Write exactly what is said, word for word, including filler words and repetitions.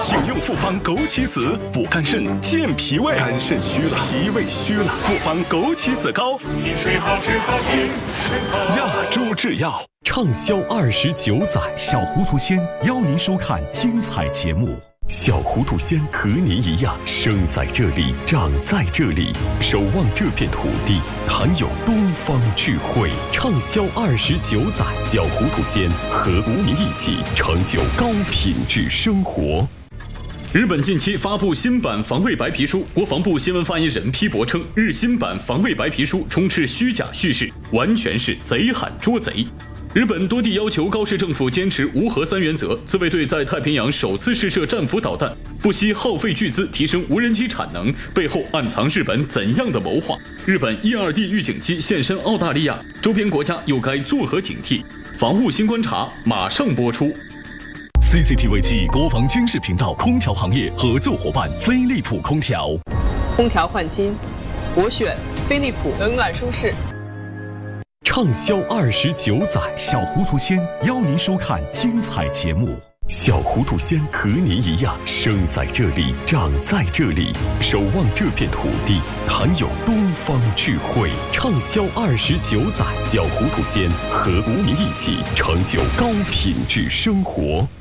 请用复方枸杞子补肝肾、健脾胃。肝肾虚了，脾胃虚了，复方枸杞子膏。 祝你睡好吃好醒神好。 亚洲制药畅销二十九载， 小糊涂仙邀您收看精彩节目。 小糊涂仙和您一样，生在这里，长在这里，守望这片土地，含有东方智慧。畅销二十九载，小糊涂仙和无名一起成就高品质生活。 日本近期发布新版防卫白皮书，国防部新闻发言人批驳称，日新版防卫白皮书充斥虚假叙事，完全是贼喊捉贼。日本多地要求高市政府坚持无核三原则，自卫队在太平洋首次试射战斧导弹，不惜耗费巨资提升无人机产能，背后暗藏日本怎样的谋划？日本 E 二 D 预警机现身澳大利亚，周边国家又该作何警惕？防务新观察马上播出。 C C T V 暨国防军事频道空调行业合作伙伴飞利浦空调。 空调换新，我选飞利浦，冷暖舒适。 畅销二十九载， 小糊涂仙邀您收看精彩节目。 小糊涂仙和您一样，生在这里，长在这里，守望这片土地，含有东方智慧。畅销二十九载，小糊涂仙和无名一起成就高品质生活。